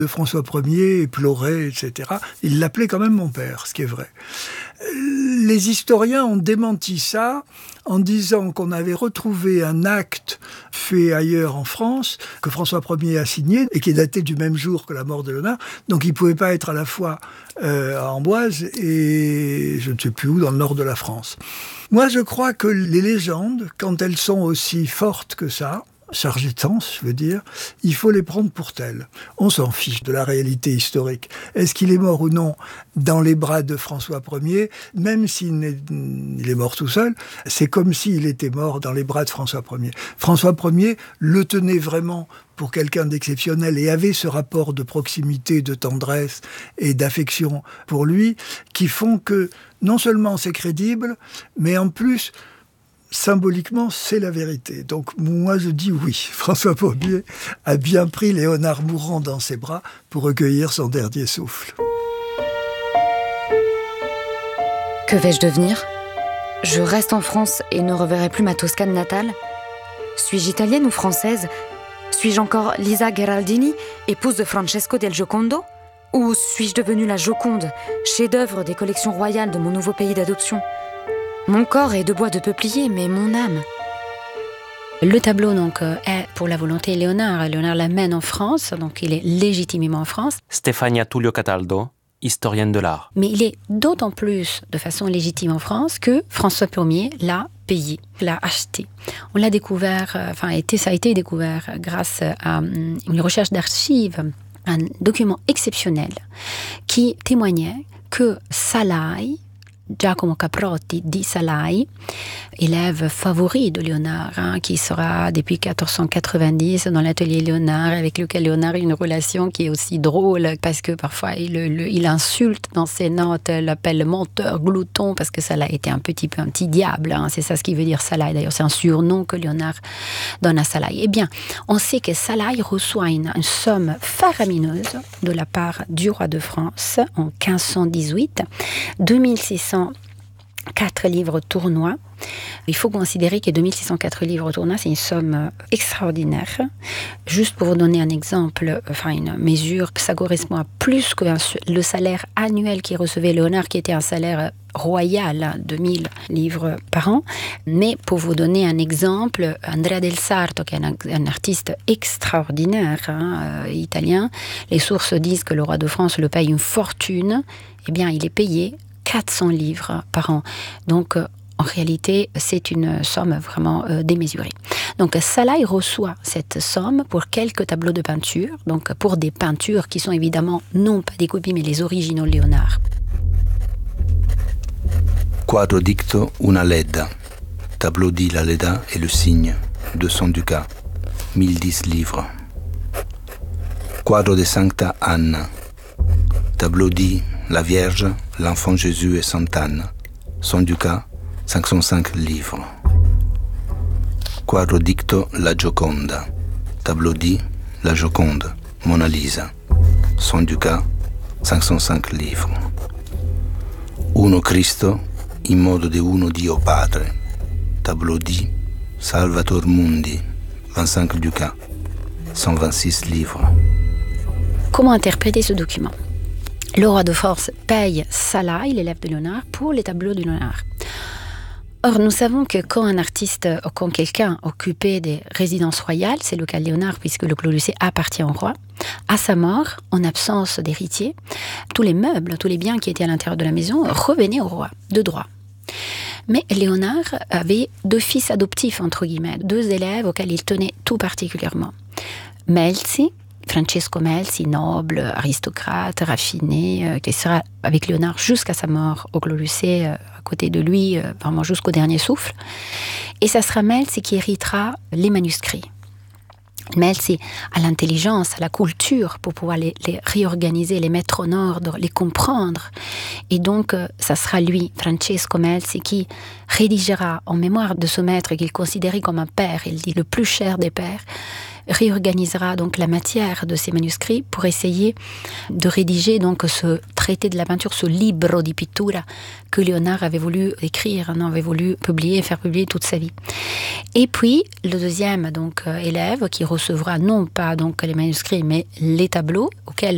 de François Ier, pleurait, etc. Il l'appelait quand même mon père, ce qui est vrai. Les historiens ont démenti ça en disant qu'on avait retrouvé un acte fait ailleurs en France, que François Ier a signé, et qui est daté du même jour que la mort de Léonard. Donc il ne pouvait pas être à la fois à Amboise et je ne sais plus où, dans le nord de la France. Moi, je crois que les légendes, quand elles sont aussi fortes que ça, chargées de sens, je veux dire, il faut les prendre pour telles. On s'en fiche de la réalité historique. Est-ce qu'il est mort ou non dans les bras de François Ier? Même s'il est mort tout seul, c'est comme s'il était mort dans les bras de François Ier. François Ier le tenait vraiment pour quelqu'un d'exceptionnel et avait ce rapport de proximité, de tendresse et d'affection pour lui, qui font que non seulement c'est crédible, mais en plus, symboliquement, c'est la vérité. Donc moi je dis oui, François Ier a bien pris Léonard mourant dans ses bras pour recueillir son dernier souffle. Que vais-je devenir ? Je reste en France et ne reverrai plus ma Toscane natale ? Suis-je italienne ou française ? Suis-je encore Lisa Gherardini, épouse de Francesco del Giocondo ? Ou suis-je devenue la Joconde, chef-d'œuvre des collections royales de mon nouveau pays d'adoption ? Mon corps est de bois de peuplier, mais mon âme... Le tableau donc est pour la volonté de Léonard. Léonard l'amène en France, donc il est légitimement en France. Stefania Tullio Cataldo, historienne de l'art. Mais il est d'autant plus de façon légitime en France que François Ier l'a payé, l'a acheté. On l'a découvert, ça a été découvert grâce à une recherche d'archives, un document exceptionnel qui témoignait que Salai, Giacomo Caprotti di Salai, élève favori de Léonard, qui sera depuis 1490 dans l'atelier Léonard, avec lequel Léonard a une relation qui est aussi drôle, parce que parfois il insulte dans ses notes, l'appelle menteur, glouton, parce que Salai était un petit diable, c'est ça ce qui veut dire Salai, d'ailleurs c'est un surnom que Léonard donne à Salai. Eh bien, on sait que Salai reçoit une somme faramineuse de la part du roi de France en 1518, 2604 livres tournois. Il faut considérer que 2604 livres tournois, c'est une somme extraordinaire. Juste pour vous donner un exemple, une mesure, ça correspond à plus que le salaire annuel qu'il recevait Léonard, qui était un salaire royal, 2000 livres par an. Mais pour vous donner un exemple, Andrea del Sarto, qui est un artiste extraordinaire, italien, les sources disent que le roi de France le paye une fortune. Eh bien, il est payé 400 livres par an. Donc, en réalité, c'est une somme vraiment démesurée. Donc, Salai reçoit cette somme pour quelques tableaux de peinture, donc pour des peintures qui sont évidemment non pas des copies, mais les originaux Léonard. Quadro dicto una Leda. Tableau dit la Leda et le cygne, 200 ducats, 1010 livres. Quadro de Sancta Anna. Tableau dit la Vierge, l'enfant Jésus et Sainte Anne, 100 ducats, 505 livres. Quadro dicto la Gioconda. Tableau dit la Joconde, Mona Lisa, 100 ducats, 505 livres. Uno Cristo, in modo de uno Dio Padre. Tableau dit Salvator Mundi, 25 ducats, 126 livres. Comment interpréter ce document ? Le roi de France paye Salai, l'élève de Léonard, pour les tableaux de Léonard. Or, nous savons que quand un artiste, quand quelqu'un occupait des résidences royales, c'est le cas de Léonard puisque le Clos Lucé appartient au roi, à sa mort, en absence d'héritier, tous les meubles, tous les biens qui étaient à l'intérieur de la maison revenaient au roi, de droit. Mais Léonard avait 2 fils adoptifs, entre guillemets, 2 élèves auxquels il tenait tout particulièrement. Melzi, Francesco Melzi, noble, aristocrate, raffiné, qui sera avec Léonard jusqu'à sa mort au Clos Lucé, à côté de lui, vraiment jusqu'au dernier souffle. Et ça sera Melzi qui héritera les manuscrits. Melzi a l'intelligence, a la culture pour pouvoir les réorganiser, les mettre en ordre, les comprendre. Et donc, ça sera lui, Francesco Melzi, qui rédigera en mémoire de ce maître qu'il considérait comme un père, il dit le plus cher des pères, réorganisera donc la matière de ces manuscrits pour essayer de rédiger donc ce traité de la peinture, ce libro di pittura que Léonard avait voulu écrire, avait voulu publier, faire publier toute sa vie. Et puis le deuxième donc élève qui recevra non pas donc les manuscrits mais les tableaux auxquels